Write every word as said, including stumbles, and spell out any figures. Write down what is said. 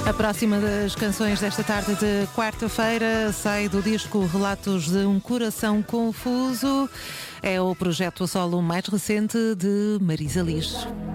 A próxima das canções desta tarde de quarta-feira sai do disco Relatos de um Coração Confuso. É o projeto a solo mais recente de Marisa Liz.